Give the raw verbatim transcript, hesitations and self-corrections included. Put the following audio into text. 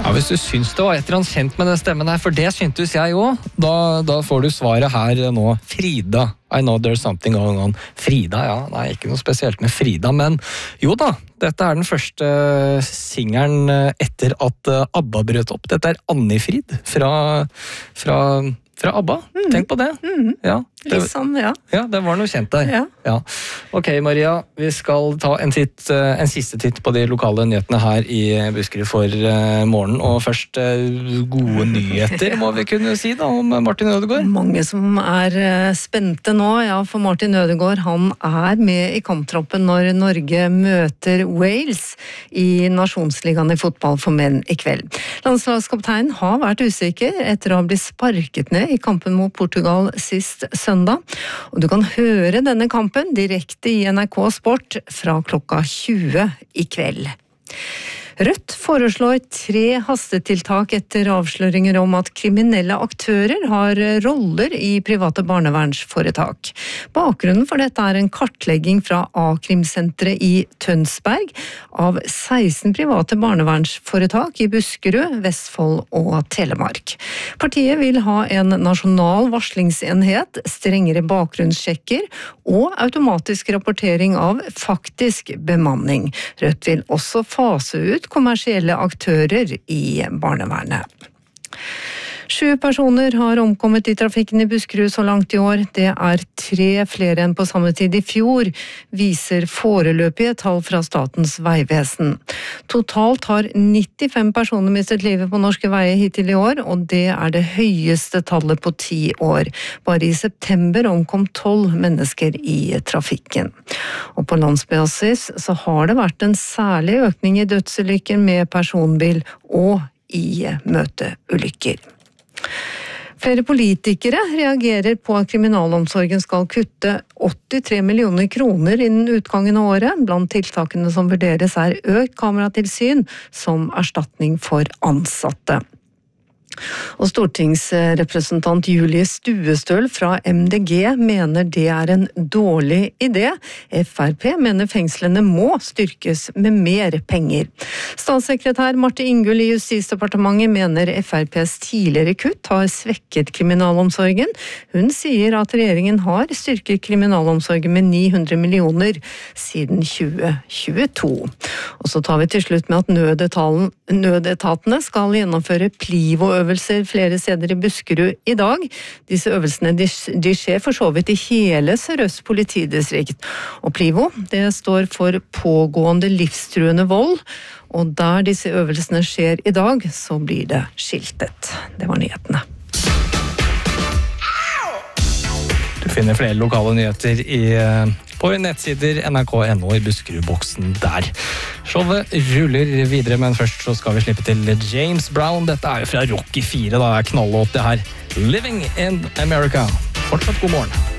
Ja, hvis du syns det var et eller annet kjent med den stemmen her, for det syntes jeg jo, da, da får du svaret her nå. Frida, I know there's something going on. Frida, ja, nei, ikke noe spesielt med Frida, men jo da, dette er den første singelen etter at ABBA brøt opp. Dette er Annifrid fra, fra, fra ABBA, mm. Tenk på det. Mm. Ja. Litt sånn, ja. Ja, det var noe kjent der. Ja. Ja. Ok, Maria, vi skal ta en, titt, en siste titt på de lokale nyhetene her i Buskerud for morgen. Og først gode nyheter, må vi kunne si da, om Martin Ødegaard. Mange som er spente nå, ja, for Martin Ødegaard, han er med i kamptroppen når Norge møter Wales i Nasjonsligaen i fotball for menn i kveld. Landslagskapteinen har vært usikker etter å ha blitt sparket ned i kampen mot Portugal sist søndag. Og du kan høre denne kampen direkte i N R K Sport fra klokka tjue i kveld. Rødt foreslår tre hastetiltak etter avsløringer om at kriminelle aktører har roller i private barnevernsforetak. Bakgrunnen for dette er en kartlegging fra A-krimsenteret i Tønsberg av seksten private barnevernsforetak i Buskerud, Vestfold og Telemark. Partiet vil ha en nasjonal varslingsenhet, strengere bakgrunnssjekker og automatisk rapportering av faktisk bemanning. Rødt vil også fase ut kommersielle aktører i barnevernet. Sju personer har omkommet i trafikken i Buskerud så langt i år. Det er tre flere enn på samme tid i fjor, viser foreløpige tall fra Statens vegvesen. Totalt har nittifem personer mistet livet på norske veier hittil i år, og det er det høyeste tallet på ti år. Bare i september omkom tolv mennesker i trafikken. Og på landsbasis så har det vært en særlig økning i dødsulykker med personbil og i møteulykker. Flere politikere reagerer på at kriminalomsorgen skal kutte åttitre millioner kroner innen utgangen av året. Blant tiltakene som vurderes er økt kameratilsyn som erstatning for ansatte. Og stortingsrepresentant Julie Stuestøl fra M D G mener det er en dårlig idé. F R P mener fengslene må styrkes med mer penger. Statssekretær Marte Ingull i Justisdepartementet mener F R P's tidligere kutt har svekket kriminalomsorgen. Hun sier at regjeringen har styrket kriminalomsorgen med ni hundre millioner siden tjue tjueto. Og så tar vi til slutt med at nødetaten, nødetatene skal gjennomføre Plivo-øvelser flere steder i Buskerud i dag. Disse øvelsene de, de skjer for så vidt i hele Sør-Øst politidistrikt. Og Plivo, det står for pågående livstruende vold, og der disse øvelsene skjer i dag, så blir det skiltet. Det var nyhetene. Du finner flere lokale nyheter i, på nettsider N R K punktum N O i Buskerud-boksen der. Showet ruller videre, men først så skal vi slippe til James Brown. Dette er jo fra Rocky fire, da er knallåt det her. Living in America. Fortsatt god morgen.